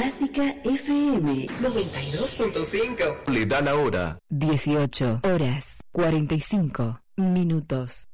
Clásica FM 92.5. Le da la hora. 18 horas 45 minutos.